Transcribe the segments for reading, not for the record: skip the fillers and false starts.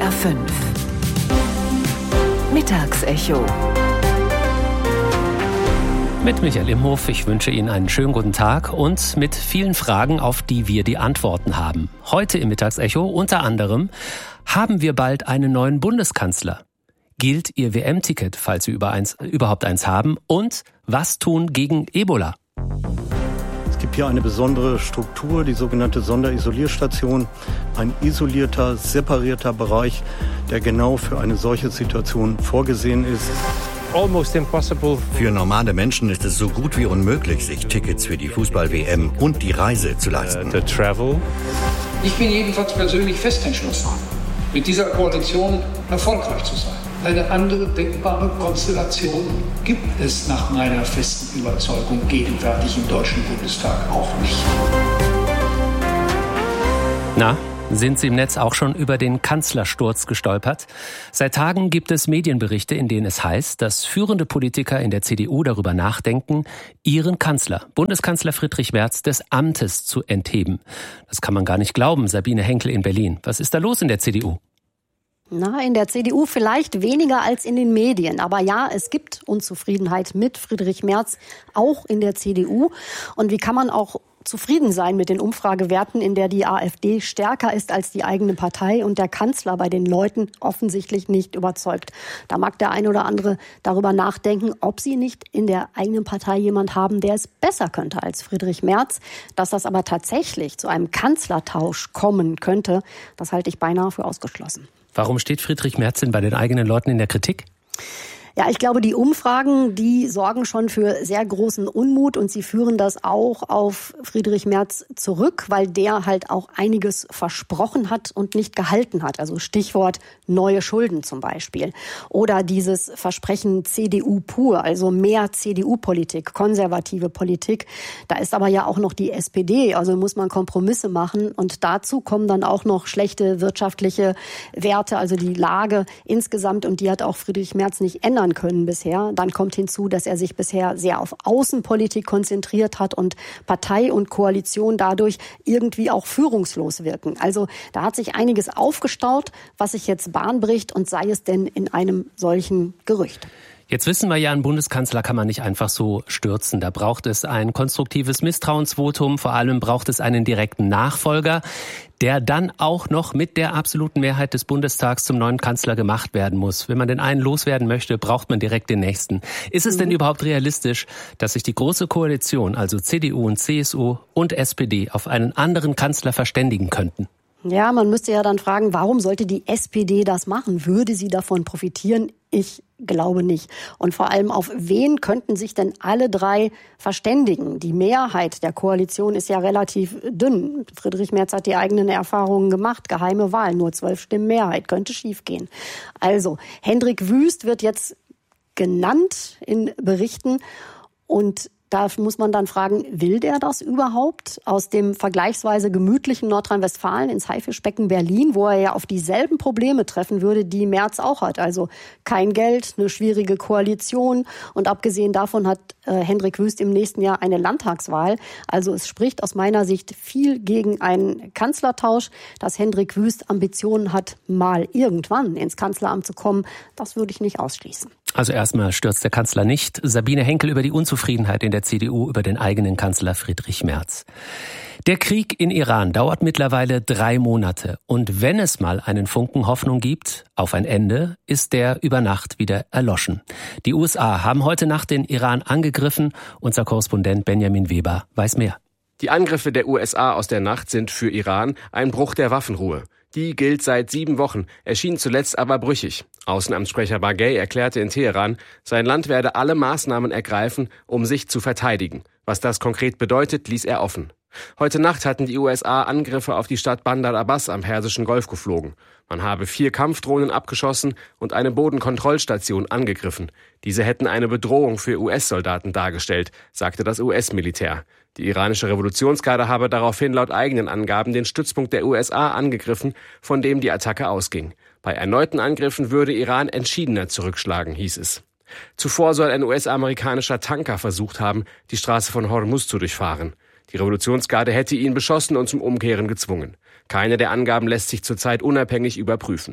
HR5 Mittagsecho mit Michael Imhof. Ich wünsche Ihnen einen schönen guten Tag und mit vielen Fragen, auf die wir die Antworten haben. Heute im Mittagsecho unter anderem: Haben wir bald einen neuen Bundeskanzler? Gilt Ihr WM-Ticket, falls Sie überhaupt eins haben? Und was tun gegen Ebola? Es gibt hier eine besondere Struktur, die sogenannte Sonderisolierstation. Ein isolierter, separierter Bereich, der genau für eine solche Situation vorgesehen ist. Für normale Menschen ist es so gut wie unmöglich, sich Tickets für die Fußball-WM und die Reise zu leisten. Ich bin jedenfalls persönlich fest entschlossen, mit dieser Koalition erfolgreich zu sein. Eine andere denkbare Konstellation gibt es nach meiner festen Überzeugung gegenwärtig im Deutschen Bundestag auch nicht. Na, sind Sie im Netz auch schon über den Kanzlersturz gestolpert? Seit Tagen gibt es Medienberichte, in denen es heißt, dass führende Politiker in der CDU darüber nachdenken, ihren Kanzler, Bundeskanzler Friedrich Merz, des Amtes zu entheben. Das kann man gar nicht glauben, Sabine Henkel in Berlin. Was ist da los in der CDU? In der CDU vielleicht weniger als in den Medien. Aber ja, es gibt Unzufriedenheit mit Friedrich Merz, auch in der CDU. Und wie kann man auch zufrieden sein mit den Umfragewerten, in der die AfD stärker ist als die eigene Partei und der Kanzler bei den Leuten offensichtlich nicht überzeugt? Da mag der eine oder andere darüber nachdenken, ob sie nicht in der eigenen Partei jemand haben, der es besser könnte als Friedrich Merz. Dass das aber tatsächlich zu einem Kanzlertausch kommen könnte, das halte ich beinahe für ausgeschlossen. Warum steht Friedrich Merz denn bei den eigenen Leuten in der Kritik? Ja, ich glaube, die Umfragen, die sorgen schon für sehr großen Unmut und sie führen das auch auf Friedrich Merz zurück, weil der halt auch einiges versprochen hat und nicht gehalten hat. Also Stichwort neue Schulden zum Beispiel. Oder dieses Versprechen CDU pur, also mehr CDU-Politik, konservative Politik. Da ist aber ja auch noch die SPD, also muss man Kompromisse machen. Und dazu kommen dann auch noch schlechte wirtschaftliche Werte, also die Lage insgesamt. Und die hat auch Friedrich Merz nicht ändern können bisher. Dann kommt hinzu, dass er sich bisher sehr auf Außenpolitik konzentriert hat und Partei und Koalition dadurch irgendwie auch führungslos wirken. Also da hat sich einiges aufgestaut, was sich jetzt Bahn bricht, und sei es denn in einem solchen Gerücht. Jetzt wissen wir ja, einen Bundeskanzler kann man nicht einfach so stürzen. Da braucht es ein konstruktives Misstrauensvotum. Vor allem braucht es einen direkten Nachfolger, der dann auch noch mit der absoluten Mehrheit des Bundestags zum neuen Kanzler gemacht werden muss. Wenn man den einen loswerden möchte, braucht man direkt den nächsten. Ist es denn überhaupt realistisch, dass sich die Große Koalition, also CDU und CSU und SPD, auf einen anderen Kanzler verständigen könnten? Ja, man müsste ja dann fragen, warum sollte die SPD das machen? Würde sie davon profitieren? Ich glaube nicht. Und vor allem, auf wen könnten sich denn alle drei verständigen? Die Mehrheit der Koalition ist ja relativ dünn. Friedrich Merz hat die eigenen Erfahrungen gemacht. Geheime Wahl, nur 12 Stimmen Mehrheit, könnte schiefgehen. Also, Hendrik Wüst wird jetzt genannt in Berichten, und da muss man dann fragen, will der das überhaupt? Aus dem vergleichsweise gemütlichen Nordrhein-Westfalen ins Haifischbecken Berlin, wo er ja auf dieselben Probleme treffen würde, die Merz auch hat. Also kein Geld, eine schwierige Koalition, und abgesehen davon hat Hendrik Wüst im nächsten Jahr eine Landtagswahl. Also es spricht aus meiner Sicht viel gegen einen Kanzlertausch. Dass Hendrik Wüst Ambitionen hat, mal irgendwann ins Kanzleramt zu kommen, das würde ich nicht ausschließen. Also erstmal stürzt der Kanzler nicht. Sabine Henkel über die Unzufriedenheit in der CDU über den eigenen Kanzler Friedrich Merz. Der Krieg in Iran dauert mittlerweile 3 Monate. Und wenn es mal einen Funken Hoffnung gibt auf ein Ende, ist der über Nacht wieder erloschen. Die USA haben heute Nacht den Iran angegriffen. Unser Korrespondent Benjamin Weber weiß mehr. Die Angriffe der USA aus der Nacht sind für Iran ein Bruch der Waffenruhe. Die gilt seit 7 Wochen, erschien zuletzt aber brüchig. Außenamtssprecher Baghei erklärte in Teheran, sein Land werde alle Maßnahmen ergreifen, um sich zu verteidigen. Was das konkret bedeutet, ließ er offen. Heute Nacht hatten die USA Angriffe auf die Stadt Bandar Abbas am Persischen Golf geflogen. Man habe 4 Kampfdrohnen abgeschossen und eine Bodenkontrollstation angegriffen. Diese hätten eine Bedrohung für US-Soldaten dargestellt, sagte das US-Militär. Die iranische Revolutionsgarde habe daraufhin laut eigenen Angaben den Stützpunkt der USA angegriffen, von dem die Attacke ausging. Bei erneuten Angriffen würde Iran entschiedener zurückschlagen, hieß es. Zuvor soll ein US-amerikanischer Tanker versucht haben, die Straße von Hormuz zu durchfahren. Die Revolutionsgarde hätte ihn beschossen und zum Umkehren gezwungen. Keine der Angaben lässt sich zurzeit unabhängig überprüfen.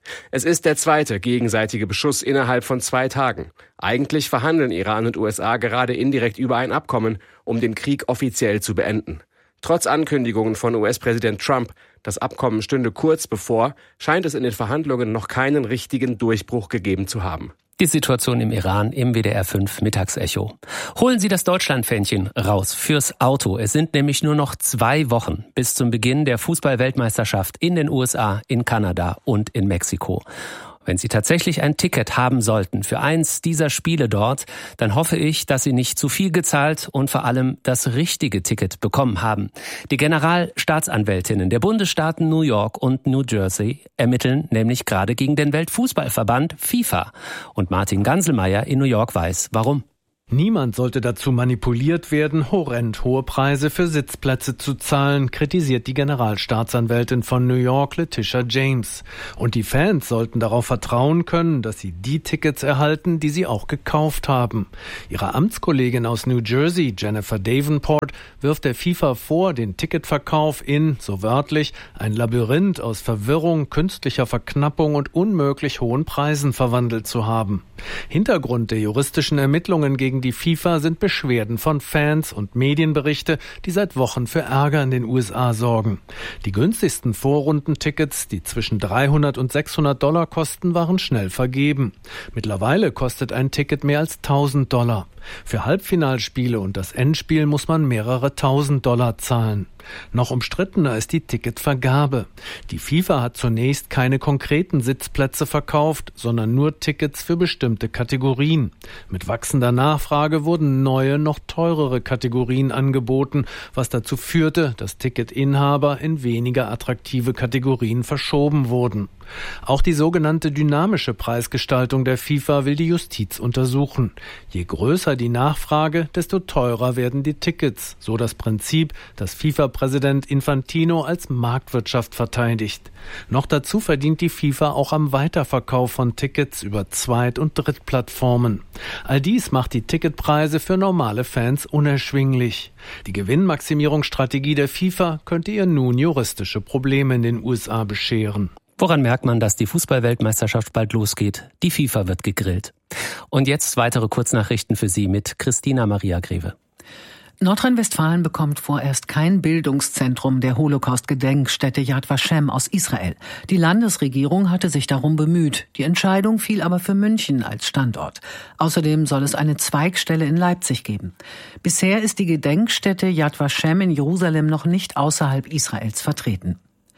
Es ist der zweite gegenseitige Beschuss innerhalb von 2 Tagen. Eigentlich verhandeln Iran und USA gerade indirekt über ein Abkommen, um den Krieg offiziell zu beenden. Trotz Ankündigungen von US-Präsident Trump, das Abkommen stünde kurz bevor, scheint es in den Verhandlungen noch keinen richtigen Durchbruch gegeben zu haben. Die Situation im Iran im WDR 5 Mittagsecho. Holen Sie das Deutschlandfähnchen raus fürs Auto. Es sind nämlich nur noch 2 Wochen bis zum Beginn der Fußball-Weltmeisterschaft in den USA, in Kanada und in Mexiko. Wenn Sie tatsächlich ein Ticket haben sollten für eins dieser Spiele dort, dann hoffe ich, dass Sie nicht zu viel gezahlt und vor allem das richtige Ticket bekommen haben. Die Generalstaatsanwältinnen der Bundesstaaten New York und New Jersey ermitteln nämlich gerade gegen den Weltfußballverband FIFA. Und Martin Ganselmeier in New York weiß, warum. Niemand sollte dazu manipuliert werden, horrend hohe Preise für Sitzplätze zu zahlen, kritisiert die Generalstaatsanwältin von New York, Letitia James. Und die Fans sollten darauf vertrauen können, dass sie die Tickets erhalten, die sie auch gekauft haben. Ihre Amtskollegin aus New Jersey, Jennifer Davenport, wirft der FIFA vor, den Ticketverkauf in, so wörtlich, ein Labyrinth aus Verwirrung, künstlicher Verknappung und unmöglich hohen Preisen verwandelt zu haben. Hintergrund der juristischen Ermittlungen gegen die FIFA sind Beschwerden von Fans und Medienberichte, die seit Wochen für Ärger in den USA sorgen. Die günstigsten Vorrundentickets, die zwischen $300 und $600 kosten, waren schnell vergeben. Mittlerweile kostet ein Ticket mehr als $1.000. Für Halbfinalspiele und das Endspiel muss man mehrere $1.000 zahlen. Noch umstrittener ist die Ticketvergabe. Die FIFA hat zunächst keine konkreten Sitzplätze verkauft, sondern nur Tickets für bestimmte Kategorien. Mit wachsender Nachfrage wurden neue, noch teurere Kategorien angeboten, was dazu führte, dass Ticketinhaber in weniger attraktive Kategorien verschoben wurden. Auch die sogenannte dynamische Preisgestaltung der FIFA will die Justiz untersuchen. Je größer die Nachfrage, desto teurer werden die Tickets, so das Prinzip, das FIFA-Präsident Infantino als Marktwirtschaft verteidigt. Noch dazu verdient die FIFA auch am Weiterverkauf von Tickets über Zweit- und Drittplattformen. All dies macht die Ticketpreise für normale Fans unerschwinglich. Die Gewinnmaximierungsstrategie der FIFA könnte ihr nun juristische Probleme in den USA bescheren. Woran merkt man, dass die Fußball-Weltmeisterschaft bald losgeht? Die FIFA wird gegrillt. Und jetzt weitere Kurznachrichten für Sie mit Christina Maria Greve. Nordrhein-Westfalen bekommt vorerst kein Bildungszentrum der Holocaust-Gedenkstätte Yad Vashem aus Israel. Die Landesregierung hatte sich darum bemüht. Die Entscheidung fiel aber für München als Standort. Außerdem soll es eine Zweigstelle in Leipzig geben. Bisher ist die Gedenkstätte Yad Vashem in Jerusalem noch nicht außerhalb Israels vertreten.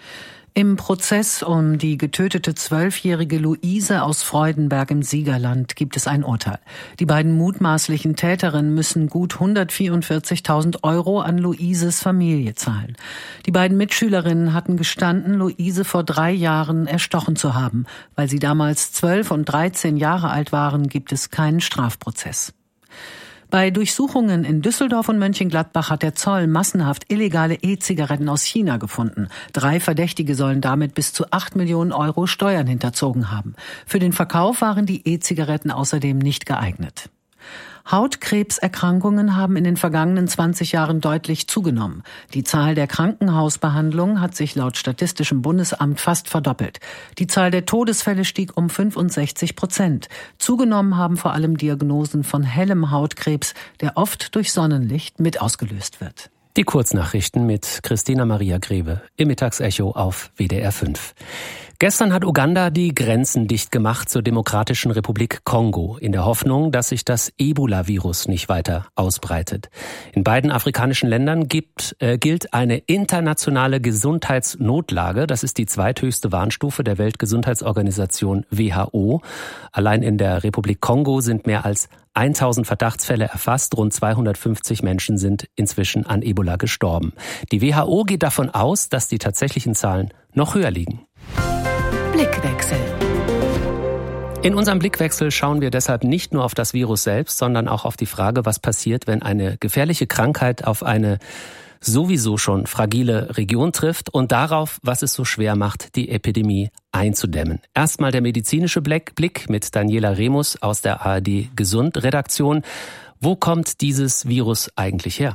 Im Prozess um die getötete 12-jährige Luise aus Freudenberg im Siegerland gibt es ein Urteil. Die beiden mutmaßlichen Täterinnen müssen gut 144.000 € an Luises Familie zahlen. Die beiden Mitschülerinnen hatten gestanden, Luise vor 3 Jahren erstochen zu haben. Weil sie damals 12 und 13 Jahre alt waren, gibt es keinen Strafprozess. Bei Durchsuchungen in Düsseldorf und Mönchengladbach hat der Zoll massenhaft illegale E-Zigaretten aus China gefunden. 3 Verdächtige sollen damit bis zu 8 Millionen € Steuern hinterzogen haben. Für den Verkauf waren die E-Zigaretten außerdem nicht geeignet. Hautkrebserkrankungen haben in den vergangenen 20 Jahren deutlich zugenommen. Die Zahl der Krankenhausbehandlungen hat sich laut Statistischem Bundesamt fast verdoppelt. Die Zahl der Todesfälle stieg um 65%. Zugenommen haben vor allem Diagnosen von hellem Hautkrebs, der oft durch Sonnenlicht mit ausgelöst wird. Die Kurznachrichten mit Christina Maria Greve im Mittagsecho auf WDR 5. Gestern hat Uganda die Grenzen dicht gemacht zur Demokratischen Republik Kongo, in der Hoffnung, dass sich das Ebola-Virus nicht weiter ausbreitet. In beiden afrikanischen Ländern gilt eine internationale Gesundheitsnotlage. Das ist die zweithöchste Warnstufe der Weltgesundheitsorganisation WHO. Allein in der Republik Kongo sind mehr als 1000 Verdachtsfälle erfasst. Rund 250 Menschen sind inzwischen an Ebola gestorben. Die WHO geht davon aus, dass die tatsächlichen Zahlen noch höher liegen. Blickwechsel. In unserem Blickwechsel schauen wir deshalb nicht nur auf das Virus selbst, sondern auch auf die Frage, was passiert, wenn eine gefährliche Krankheit auf eine sowieso schon fragile Region trifft und darauf, was es so schwer macht, die Epidemie einzudämmen. Erstmal der medizinische Blick mit Daniela Remus aus der ARD Gesund Redaktion. Wo kommt dieses Virus eigentlich her?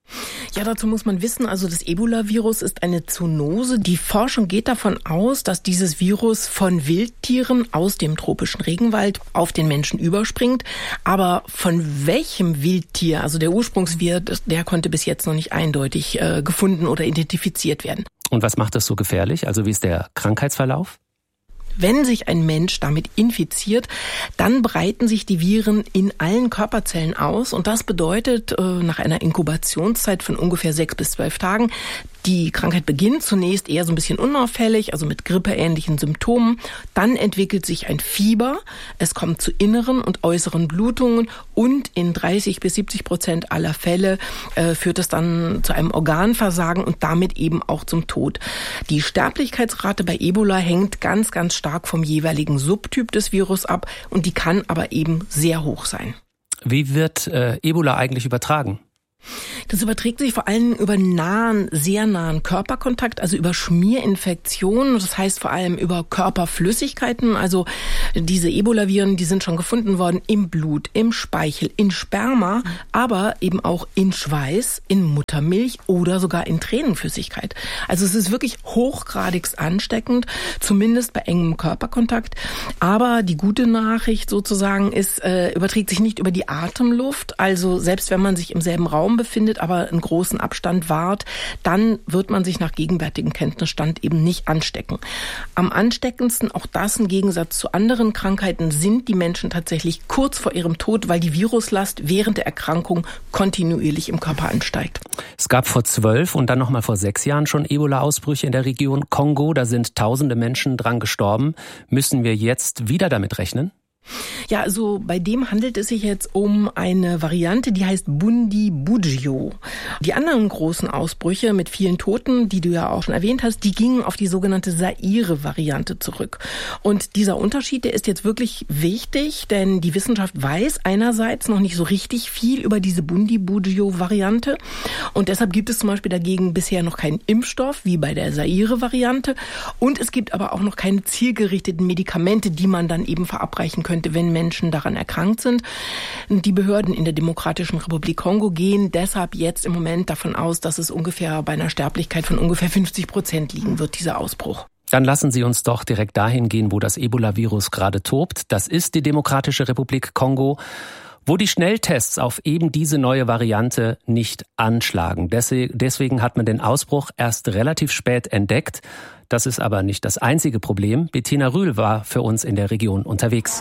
Ja, dazu muss man wissen, also das Ebola-Virus ist eine Zoonose. Die Forschung geht davon aus, dass dieses Virus von Wildtieren aus dem tropischen Regenwald auf den Menschen überspringt. Aber von welchem Wildtier, also der Ursprungswirt, der konnte bis jetzt noch nicht eindeutig gefunden oder identifiziert werden. Und was macht das so gefährlich? Also wie ist der Krankheitsverlauf? Wenn sich ein Mensch damit infiziert, dann breiten sich die Viren in allen Körperzellen aus. Und das bedeutet, nach einer Inkubationszeit von ungefähr 6 bis 12 Tagen, die Krankheit beginnt zunächst eher so ein bisschen unauffällig, also mit grippeähnlichen Symptomen. Dann entwickelt sich ein Fieber. Es kommt zu inneren und äußeren Blutungen. Und in 30 bis 70% aller Fälle führt es dann zu einem Organversagen und damit eben auch zum Tod. Die Sterblichkeitsrate bei Ebola hängt ganz, ganz stark vom jeweiligen Subtyp des Virus ab. Und die kann aber eben sehr hoch sein. Wie wird Ebola eigentlich übertragen? Das überträgt sich vor allem über sehr nahen Körperkontakt, also über Schmierinfektionen. Das heißt vor allem über Körperflüssigkeiten. Also diese Ebola-Viren, die sind schon gefunden worden im Blut, im Speichel, in Sperma, aber eben auch in Schweiß, in Muttermilch oder sogar in Tränenflüssigkeit. Also es ist wirklich hochgradigst ansteckend, zumindest bei engem Körperkontakt. Aber die gute Nachricht sozusagen ist, überträgt sich nicht über die Atemluft. Also selbst wenn man sich im selben Raum befindet, aber einen großen Abstand wahrt, dann wird man sich nach gegenwärtigem Kenntnisstand eben nicht anstecken. Am ansteckendsten, auch das im Gegensatz zu anderen Krankheiten, sind die Menschen tatsächlich kurz vor ihrem Tod, weil die Viruslast während der Erkrankung kontinuierlich im Körper ansteigt. Es gab vor 12 und dann nochmal vor 6 Jahren schon Ebola-Ausbrüche in der Region Kongo. Da sind tausende Menschen dran gestorben. Müssen wir jetzt wieder damit rechnen? Ja, also bei dem handelt es sich jetzt um eine Variante, die heißt Bundibugyo. Die anderen großen Ausbrüche mit vielen Toten, die du ja auch schon erwähnt hast, die gingen auf die sogenannte Zaire-Variante zurück. Und dieser Unterschied, der ist jetzt wirklich wichtig, denn die Wissenschaft weiß einerseits noch nicht so richtig viel über diese Bundibugyo-Variante. Und deshalb gibt es zum Beispiel dagegen bisher noch keinen Impfstoff, wie bei der Zaire-Variante. Und es gibt aber auch noch keine zielgerichteten Medikamente, die man dann eben verabreichen könnte, wenn Menschen daran erkrankt sind. Die Behörden in der Demokratischen Republik Kongo gehen deshalb jetzt im Moment davon aus, dass es ungefähr bei einer Sterblichkeit von ungefähr 50% liegen wird, dieser Ausbruch. Dann lassen Sie uns doch direkt dahin gehen, wo das Ebola-Virus gerade tobt. Das ist die Demokratische Republik Kongo, wo die Schnelltests auf eben diese neue Variante nicht anschlagen. Deswegen hat man den Ausbruch erst relativ spät entdeckt. Das ist aber nicht das einzige Problem. Bettina Rühl war für uns in der Region unterwegs.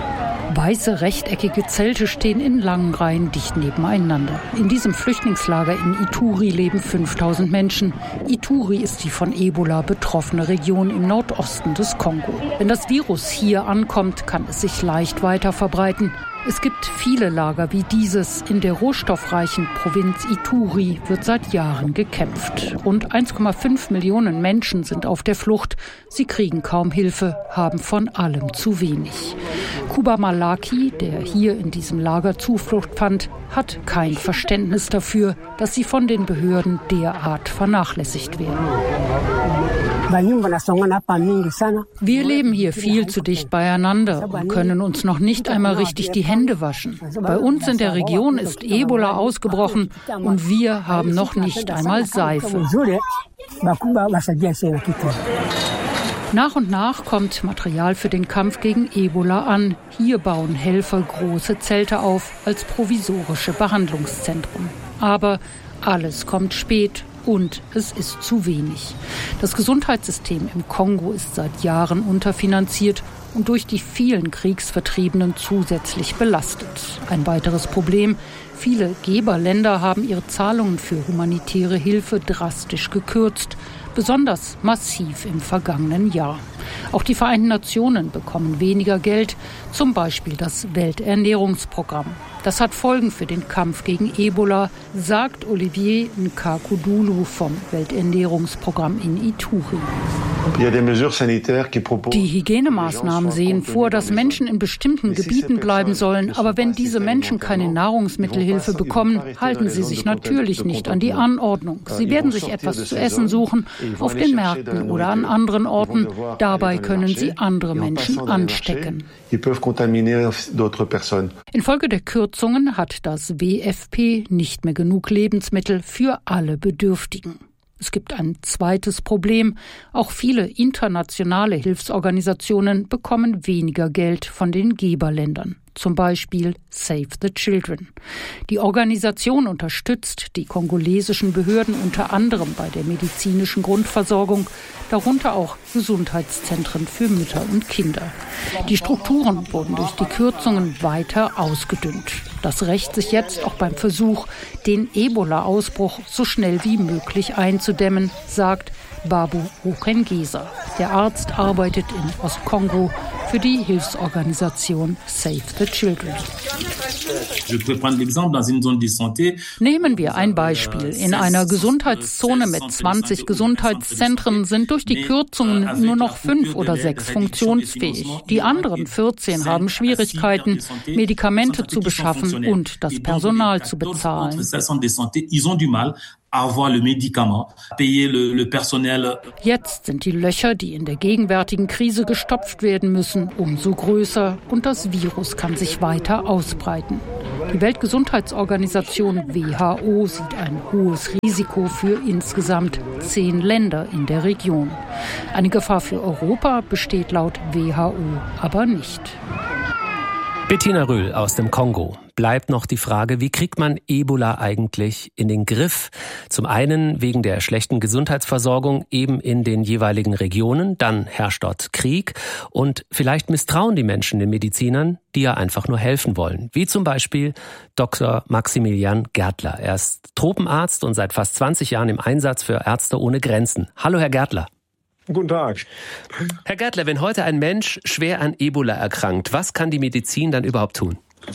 Weiße, rechteckige Zelte stehen in langen Reihen dicht nebeneinander. In diesem Flüchtlingslager in Ituri leben 5000 Menschen. Ituri ist die von Ebola betroffene Region im Nordosten des Kongo. Wenn das Virus hier ankommt, kann es sich leicht weiter verbreiten. Es gibt viele Lager wie dieses. In der rohstoffreichen Provinz Ituri wird seit Jahren gekämpft. Rund 1,5 Millionen Menschen sind auf der Flucht. Sie kriegen kaum Hilfe, haben von allem zu wenig. Kuba Malaki, der hier in diesem Lager Zuflucht fand, hat kein Verständnis dafür, dass sie von den Behörden derart vernachlässigt werden. Wir leben hier viel zu dicht beieinander und können uns noch nicht einmal richtig die Hände waschen. Bei uns in der Region ist Ebola ausgebrochen und wir haben noch nicht einmal Seife. Nach und nach kommt Material für den Kampf gegen Ebola an. Hier bauen Helfer große Zelte auf als provisorische Behandlungszentren. Aber alles kommt spät. Und es ist zu wenig. Das Gesundheitssystem im Kongo ist seit Jahren unterfinanziert und durch die vielen Kriegsvertriebenen zusätzlich belastet. Ein weiteres Problem: Viele Geberländer haben ihre Zahlungen für humanitäre Hilfe drastisch gekürzt, besonders massiv im vergangenen Jahr. Auch die Vereinten Nationen bekommen weniger Geld, zum Beispiel das Welternährungsprogramm. Das hat Folgen für den Kampf gegen Ebola, sagt Olivier Nkakudulu vom Welternährungsprogramm in Ituri. Die Hygienemaßnahmen sehen vor, dass Menschen in bestimmten Gebieten bleiben sollen. Aber wenn diese Menschen keine Nahrungsmittelhilfe bekommen, halten sie sich natürlich nicht an die Anordnung. Sie werden sich etwas zu essen suchen, auf den Märkten oder an anderen Orten. Dabei können sie andere Menschen anstecken. Infolge der Kürzungen hat das WFP nicht mehr genug Lebensmittel für alle Bedürftigen. Es gibt ein zweites Problem. Auch viele internationale Hilfsorganisationen bekommen weniger Geld von den Geberländern. Zum Beispiel Save the Children. Die Organisation unterstützt die kongolesischen Behörden unter anderem bei der medizinischen Grundversorgung, darunter auch Gesundheitszentren für Mütter und Kinder. Die Strukturen wurden durch die Kürzungen weiter ausgedünnt. Das rächt sich jetzt auch beim Versuch, den Ebola-Ausbruch so schnell wie möglich einzudämmen, sagt Babu Rukengesa. Der Arzt arbeitet in Ostkongo für die Hilfsorganisation Save the Children. Nehmen wir ein Beispiel. In einer Gesundheitszone mit 20 Gesundheitszentren sind durch die Kürzungen nur noch 5 oder 6 funktionsfähig. Die anderen 14 haben Schwierigkeiten, Medikamente zu beschaffen und das Personal zu bezahlen. Jetzt sind die Löcher, die in der gegenwärtigen Krise gestopft werden müssen, umso größer und das Virus kann sich weiter ausbreiten. Die Weltgesundheitsorganisation WHO sieht ein hohes Risiko für insgesamt 10 Länder in der Region. Eine Gefahr für Europa besteht laut WHO aber nicht. Bettina Röhl aus dem Kongo. Bleibt noch die Frage, wie kriegt man Ebola eigentlich in den Griff? Zum einen wegen der schlechten Gesundheitsversorgung eben in den jeweiligen Regionen, dann herrscht dort Krieg und vielleicht misstrauen die Menschen den Medizinern, die ja einfach nur helfen wollen. Wie zum Beispiel Dr. Maximilian Gärtler. Er ist Tropenarzt und seit fast 20 Jahren im Einsatz für Ärzte ohne Grenzen. Hallo, Herr Gärtler. Guten Tag. Herr Gärtler, wenn heute ein Mensch schwer an Ebola erkrankt, was kann die Medizin dann überhaupt tun?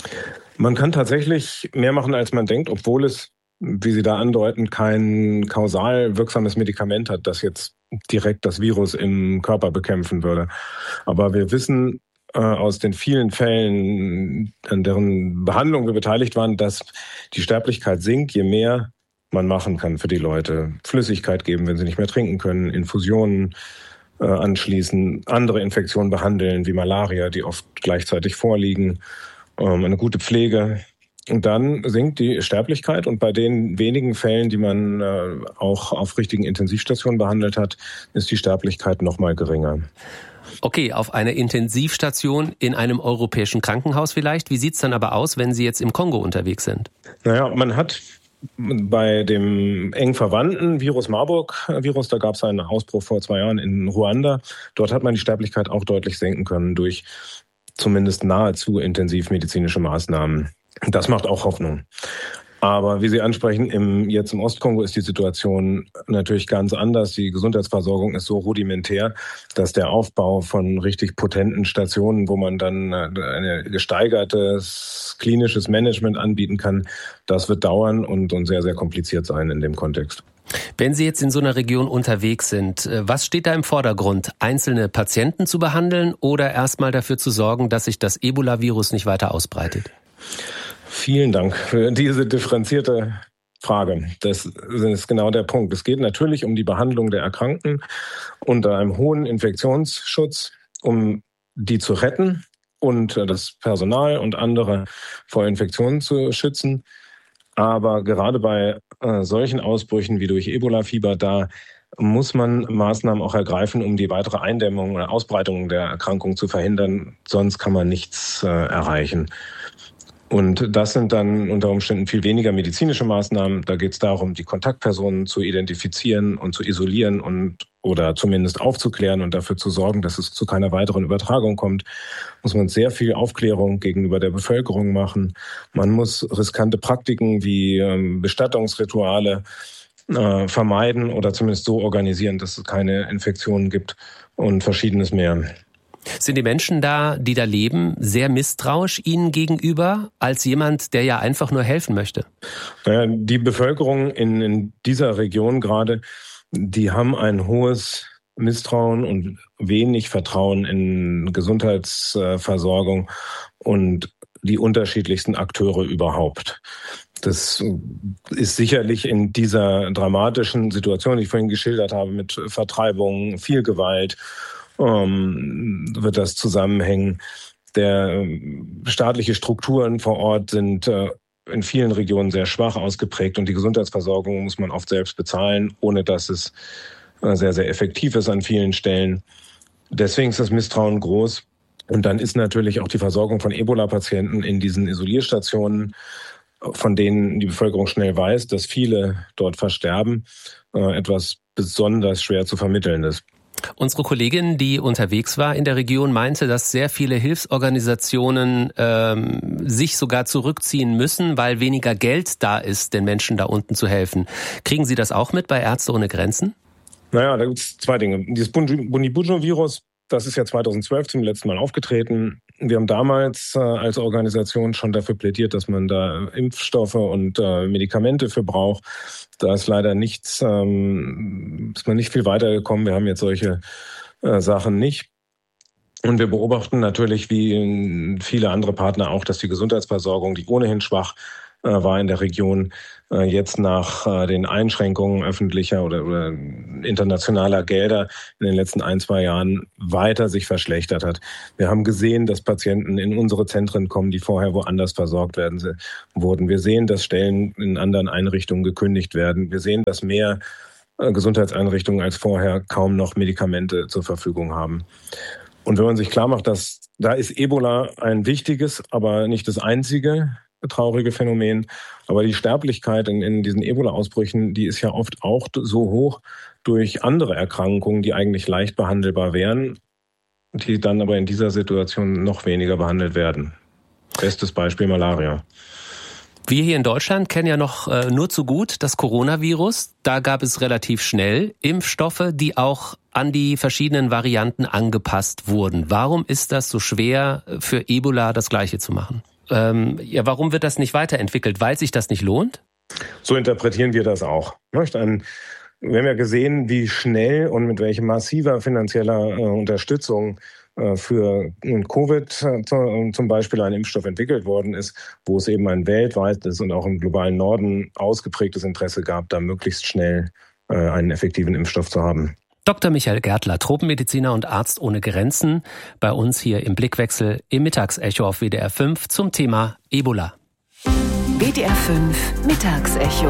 Man kann tatsächlich mehr machen, als man denkt, obwohl es, wie Sie da andeuten, kein kausal wirksames Medikament hat, das jetzt direkt das Virus im Körper bekämpfen würde. Aber wir wissen aus den vielen Fällen, an deren Behandlung wir beteiligt waren, dass die Sterblichkeit sinkt, je mehr man machen kann für die Leute. Flüssigkeit geben, wenn sie nicht mehr trinken können, Infusionen anschließen, andere Infektionen behandeln, wie Malaria, die oft gleichzeitig vorliegen, eine gute Pflege. Und dann sinkt die Sterblichkeit und bei den wenigen Fällen, die man auch auf richtigen Intensivstationen behandelt hat, ist die Sterblichkeit noch mal geringer. Okay, auf einer Intensivstation in einem europäischen Krankenhaus vielleicht. Wie sieht's dann aber aus, wenn Sie jetzt im Kongo unterwegs sind? Naja, man hat bei dem eng verwandten Virus Marburg-Virus, da gab es einen Ausbruch vor 2 Jahren in Ruanda. Dort hat man die Sterblichkeit auch deutlich senken können durch zumindest nahezu intensivmedizinische Maßnahmen. Das macht auch Hoffnung. Aber wie Sie ansprechen, jetzt im Ostkongo ist die Situation natürlich ganz anders. Die Gesundheitsversorgung ist so rudimentär, dass der Aufbau von richtig potenten Stationen, wo man dann ein gesteigertes klinisches Management anbieten kann, das wird dauern und sehr, sehr kompliziert sein in dem Kontext. Wenn Sie jetzt in so einer Region unterwegs sind, was steht da im Vordergrund? Einzelne Patienten zu behandeln oder erstmal dafür zu sorgen, dass sich das Ebola-Virus nicht weiter ausbreitet? Vielen Dank für diese differenzierte Frage. Das ist genau der Punkt. Es geht natürlich um die Behandlung der Erkrankten unter einem hohen Infektionsschutz, um die zu retten und das Personal und andere vor Infektionen zu schützen. Aber gerade bei solchen Ausbrüchen wie durch Ebola-Fieber, da muss man Maßnahmen auch ergreifen, um die weitere Eindämmung oder Ausbreitung der Erkrankung zu verhindern. Sonst kann man nichts erreichen. Und das sind dann unter Umständen viel weniger medizinische Maßnahmen. Da geht es darum, die Kontaktpersonen zu identifizieren und zu isolieren oder zumindest aufzuklären und dafür zu sorgen, dass es zu keiner weiteren Übertragung kommt. Muss man sehr viel Aufklärung gegenüber der Bevölkerung machen. Man muss riskante Praktiken wie Bestattungsrituale vermeiden oder zumindest so organisieren, dass es keine Infektionen gibt und Verschiedenes mehr. Sind die Menschen da, die da leben, sehr misstrauisch Ihnen gegenüber, als jemand, der ja einfach nur helfen möchte? Naja, die Bevölkerung in dieser Region gerade, die haben ein hohes Misstrauen und wenig Vertrauen in Gesundheitsversorgung und die unterschiedlichsten Akteure überhaupt. Das ist sicherlich in dieser dramatischen Situation, die ich vorhin geschildert habe, mit Vertreibung, viel Gewalt, wird das zusammenhängen. Staatliche Strukturen vor Ort sind in vielen Regionen sehr schwach ausgeprägt und die Gesundheitsversorgung muss man oft selbst bezahlen, ohne dass es sehr, sehr effektiv ist an vielen Stellen. Deswegen ist das Misstrauen groß. Und dann ist natürlich auch die Versorgung von Ebola-Patienten in diesen Isolierstationen, von denen die Bevölkerung schnell weiß, dass viele dort versterben, etwas besonders schwer zu vermitteln ist. Unsere Kollegin, die unterwegs war in der Region, meinte, dass sehr viele Hilfsorganisationen sich sogar zurückziehen müssen, weil weniger Geld da ist, den Menschen da unten zu helfen. Kriegen Sie das auch mit bei Ärzte ohne Grenzen? Naja, da gibt es zwei Dinge. Dieses Bundibugyo-Virus, das ist ja 2012 zum letzten Mal aufgetreten. Wir haben damals als Organisation schon dafür plädiert, dass man da Impfstoffe und Medikamente für braucht. Da ist leider ist man nicht viel weitergekommen. Wir haben jetzt solche Sachen nicht. Und wir beobachten natürlich, wie viele andere Partner auch, dass die Gesundheitsversorgung, die ohnehin schwach war in der Region, jetzt nach den Einschränkungen öffentlicher oder internationaler Gelder in den letzten 1-2 Jahren weiter sich verschlechtert hat. Wir haben gesehen, dass Patienten in unsere Zentren kommen, die vorher woanders versorgt wurden. Wir sehen, dass Stellen in anderen Einrichtungen gekündigt werden. Wir sehen, dass mehr Gesundheitseinrichtungen als vorher kaum noch Medikamente zur Verfügung haben. Und wenn man sich klar macht, dass da ist Ebola ein wichtiges, aber nicht das einzige traurige Phänomen. Aber die Sterblichkeit in diesen Ebola-Ausbrüchen, die ist ja oft auch so hoch durch andere Erkrankungen, die eigentlich leicht behandelbar wären, die dann aber in dieser Situation noch weniger behandelt werden. Bestes Beispiel Malaria. Wir hier in Deutschland kennen ja noch nur zu gut das Coronavirus. Da gab es relativ schnell Impfstoffe, die auch an die verschiedenen Varianten angepasst wurden. Warum ist das so schwer, für Ebola das Gleiche zu machen? Warum wird das nicht weiterentwickelt? Weil sich das nicht lohnt? So interpretieren wir das auch. Wir haben ja gesehen, wie schnell und mit welcher massiver finanzieller Unterstützung für Covid zum Beispiel ein Impfstoff entwickelt worden ist, wo es eben ein weltweites und auch im globalen Norden ausgeprägtes Interesse gab, da möglichst schnell einen effektiven Impfstoff zu haben. Dr. Michael Gärtler, Tropenmediziner und Arzt ohne Grenzen, bei uns hier im Blickwechsel im Mittagsecho auf WDR 5 zum Thema Ebola. WDR 5 Mittagsecho.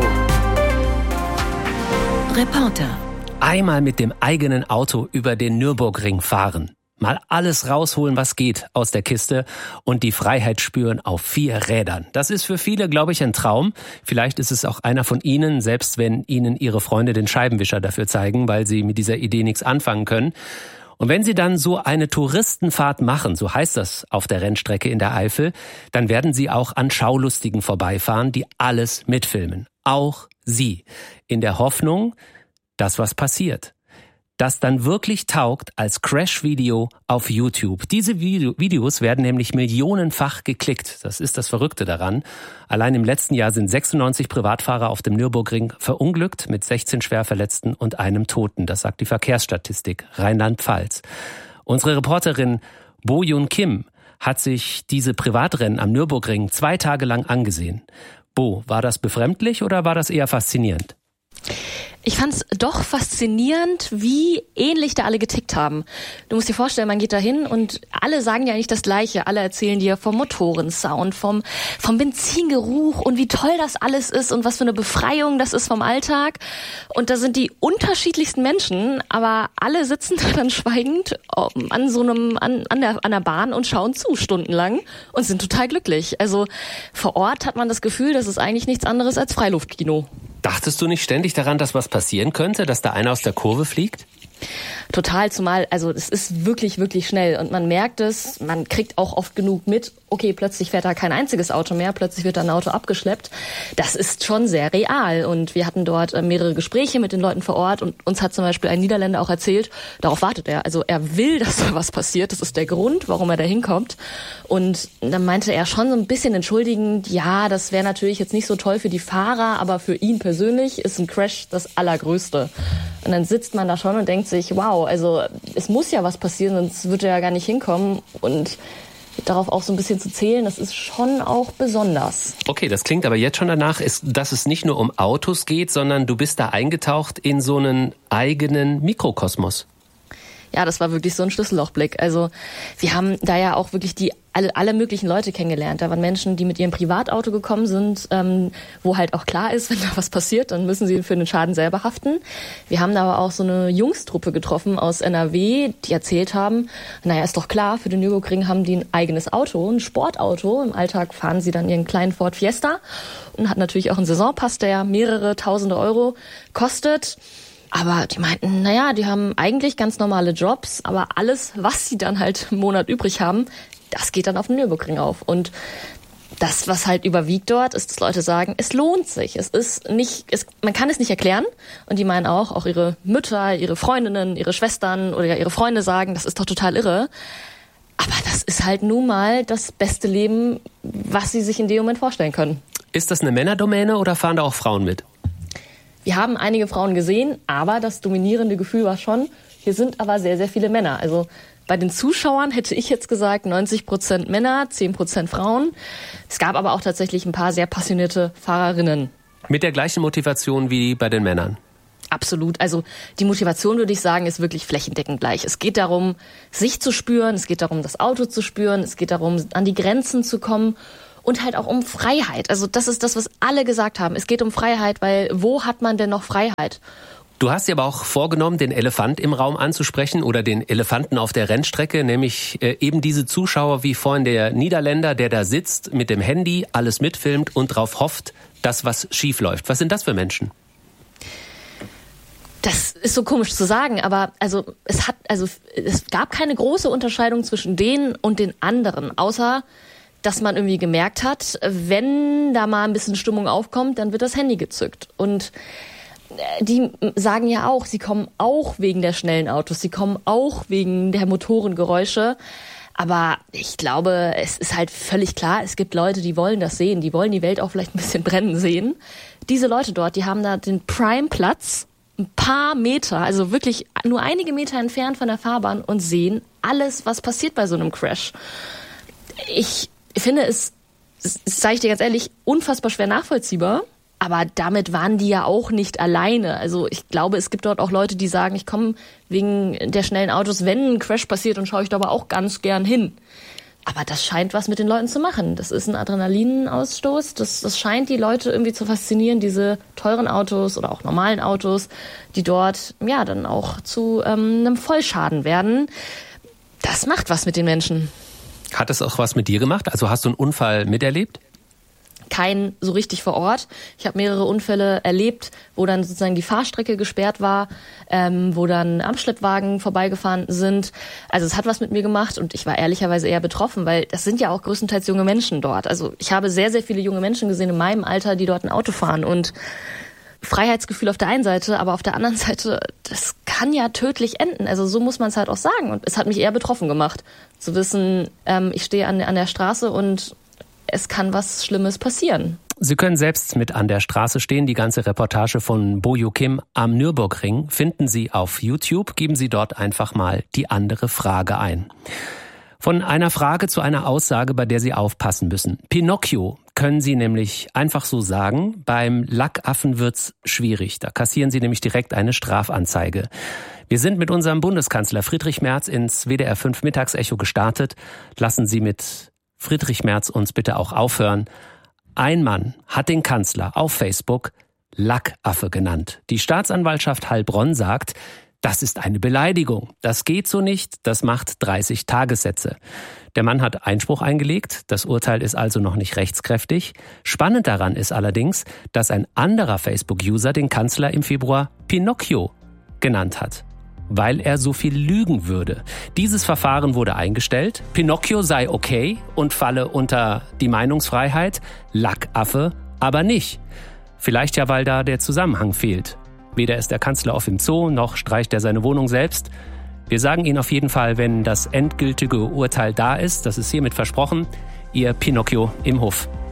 Reporter. Einmal mit dem eigenen Auto über den Nürburgring fahren. Mal alles rausholen, was geht aus der Kiste und die Freiheit spüren auf 4 Rädern. Das ist für viele, glaube ich, ein Traum. Vielleicht ist es auch einer von Ihnen, selbst wenn Ihnen Ihre Freunde den Scheibenwischer dafür zeigen, weil Sie mit dieser Idee nichts anfangen können. Und wenn Sie dann so eine Touristenfahrt machen, so heißt das auf der Rennstrecke in der Eifel, dann werden Sie auch an Schaulustigen vorbeifahren, die alles mitfilmen. Auch Sie. In der Hoffnung, dass was passiert. Das dann wirklich taugt als Crash-Video auf YouTube. Diese Videos werden nämlich millionenfach geklickt. Das ist das Verrückte daran. Allein im letzten Jahr sind 96 Privatfahrer auf dem Nürburgring verunglückt mit 16 Schwerverletzten und einem Toten. Das sagt die Verkehrsstatistik Rheinland-Pfalz. Unsere Reporterin Bo Yun Kim hat sich diese Privatrennen am Nürburgring 2 Tage lang angesehen. Bo, war das befremdlich oder war das eher faszinierend? Ich fand's doch faszinierend, wie ähnlich da alle getickt haben. Du musst dir vorstellen, man geht da hin und alle sagen ja eigentlich das Gleiche. Alle erzählen dir vom Motorensound, vom Benzingeruch und wie toll das alles ist und was für eine Befreiung das ist vom Alltag. Und da sind die unterschiedlichsten Menschen, aber alle sitzen da dann schweigend an der Bahn und schauen zu stundenlang und sind total glücklich. Also vor Ort hat man das Gefühl, das ist eigentlich nichts anderes als Freiluftkino. Dachtest du nicht ständig daran, dass was passieren könnte, dass da einer aus der Kurve fliegt? Total, zumal, also es ist wirklich, wirklich schnell und man merkt es, man kriegt auch oft genug mit, okay, plötzlich fährt da kein einziges Auto mehr, plötzlich wird da ein Auto abgeschleppt. Das ist schon sehr real und wir hatten dort mehrere Gespräche mit den Leuten vor Ort und uns hat zum Beispiel ein Niederländer auch erzählt, darauf wartet er, also er will, dass da was passiert, das ist der Grund, warum er da hinkommt und dann meinte er schon so ein bisschen entschuldigend, ja, das wäre natürlich jetzt nicht so toll für die Fahrer, aber für ihn persönlich ist ein Crash das Allergrößte. Und dann sitzt man da schon und denkt denkt sich, wow, also es muss ja was passieren, sonst wird er ja gar nicht hinkommen. Und darauf auch so ein bisschen zu zählen, das ist schon auch besonders. Okay, das klingt aber jetzt schon danach, dass es nicht nur um Autos geht, sondern du bist da eingetaucht in so einen eigenen Mikrokosmos. Ja, das war wirklich so ein Schlüssellochblick. Also wir haben da ja auch wirklich alle möglichen Leute kennengelernt. Da waren Menschen, die mit ihrem Privatauto gekommen sind, wo halt auch klar ist, wenn da was passiert, dann müssen sie für den Schaden selber haften. Wir haben da aber auch so eine Jungstruppe getroffen aus NRW, die erzählt haben, naja, ist doch klar, für den Nürburgring haben die ein eigenes Auto, ein Sportauto. Im Alltag fahren sie dann ihren kleinen Ford Fiesta und hat natürlich auch einen Saisonpass, der ja mehrere tausende Euro kostet. Aber die meinten, naja, die haben eigentlich ganz normale Jobs, aber alles, was sie dann halt im Monat übrig haben, das geht dann auf den Nürburgring auf. Und das, was halt überwiegt dort, ist, dass Leute sagen, es lohnt sich. Es ist nicht, man kann es nicht erklären. Und die meinen auch ihre Mütter, ihre Freundinnen, ihre Schwestern oder ihre Freunde sagen, das ist doch total irre. Aber das ist halt nun mal das beste Leben, was sie sich in dem Moment vorstellen können. Ist das eine Männerdomäne oder fahren da auch Frauen mit? Wir haben einige Frauen gesehen, aber das dominierende Gefühl war schon, hier sind aber sehr, sehr viele Männer. Also bei den Zuschauern hätte ich jetzt gesagt 90% Männer, 10% Frauen. Es gab aber auch tatsächlich ein paar sehr passionierte Fahrerinnen. Mit der gleichen Motivation wie bei den Männern? Absolut. Also die Motivation, würde ich sagen, ist wirklich flächendeckend gleich. Es geht darum, sich zu spüren, es geht darum, das Auto zu spüren, es geht darum, an die Grenzen zu kommen. Und halt auch um Freiheit. Also das ist das, was alle gesagt haben. Es geht um Freiheit, weil wo hat man denn noch Freiheit? Du hast dir aber auch vorgenommen, den Elefant im Raum anzusprechen oder den Elefanten auf der Rennstrecke, nämlich eben diese Zuschauer wie vorhin der Niederländer, der da sitzt mit dem Handy, alles mitfilmt und darauf hofft, dass was schief läuft. Was sind das für Menschen? Das ist so komisch zu sagen, aber es gab keine große Unterscheidung zwischen denen und den anderen, außer dass man irgendwie gemerkt hat, wenn da mal ein bisschen Stimmung aufkommt, dann wird das Handy gezückt. Und die sagen ja auch, sie kommen auch wegen der schnellen Autos, sie kommen auch wegen der Motorengeräusche. Aber ich glaube, es ist halt völlig klar, es gibt Leute, die wollen das sehen, die wollen die Welt auch vielleicht ein bisschen brennen sehen. Diese Leute dort, die haben da den Prime-Platz, ein paar Meter, also wirklich nur einige Meter entfernt von der Fahrbahn und sehen alles, was passiert bei so einem Crash. Ich finde es, sage ich dir ganz ehrlich, unfassbar schwer nachvollziehbar. Aber damit waren die ja auch nicht alleine. Also ich glaube, es gibt dort auch Leute, die sagen, ich komme wegen der schnellen Autos, wenn ein Crash passiert, und schaue ich da aber auch ganz gern hin. Aber das scheint was mit den Leuten zu machen. Das ist ein Adrenalinausstoß. Das scheint die Leute irgendwie zu faszinieren, diese teuren Autos oder auch normalen Autos, die dort ja dann auch zu einem Vollschaden werden. Das macht was mit den Menschen. Hat es auch was mit dir gemacht? Also hast du einen Unfall miterlebt? Kein so richtig vor Ort. Ich habe mehrere Unfälle erlebt, wo dann sozusagen die Fahrstrecke gesperrt war, wo dann Abschleppwagen vorbeigefahren sind. Also es hat was mit mir gemacht und ich war ehrlicherweise eher betroffen, weil das sind ja auch größtenteils junge Menschen dort. Also ich habe sehr, sehr viele junge Menschen gesehen in meinem Alter, die dort ein Auto fahren, und Freiheitsgefühl auf der einen Seite, aber auf der anderen Seite, das kann ja tödlich enden. Also so muss man es halt auch sagen. Und es hat mich eher betroffen gemacht, zu wissen, ich stehe an der Straße und es kann was Schlimmes passieren. Sie können selbst mit an der Straße stehen. Die ganze Reportage von Boyo Kim am Nürburgring finden Sie auf YouTube. Geben Sie dort einfach mal die andere Frage ein. Von einer Frage zu einer Aussage, bei der Sie aufpassen müssen. Pinocchio können Sie nämlich einfach so sagen. Beim Lackaffen wird's schwierig. Da kassieren Sie nämlich direkt eine Strafanzeige. Wir sind mit unserem Bundeskanzler Friedrich Merz ins WDR 5 Mittagsecho gestartet. Lassen Sie mit Friedrich Merz uns bitte auch aufhören. Ein Mann hat den Kanzler auf Facebook Lackaffe genannt. Die Staatsanwaltschaft Heilbronn sagt, das ist eine Beleidigung. Das geht so nicht. Das macht 30 Tagessätze. Der Mann hat Einspruch eingelegt. Das Urteil ist also noch nicht rechtskräftig. Spannend daran ist allerdings, dass ein anderer Facebook-User den Kanzler im Februar Pinocchio genannt hat, weil er so viel lügen würde. Dieses Verfahren wurde eingestellt. Pinocchio sei okay und falle unter die Meinungsfreiheit. Lackaffe aber nicht. Vielleicht ja, weil da der Zusammenhang fehlt. Weder ist der Kanzler auf dem Zoo, noch streicht er seine Wohnung selbst. Wir sagen Ihnen auf jeden Fall, wenn das endgültige Urteil da ist, das ist hiermit versprochen, Ihr Pinocchio im Hof.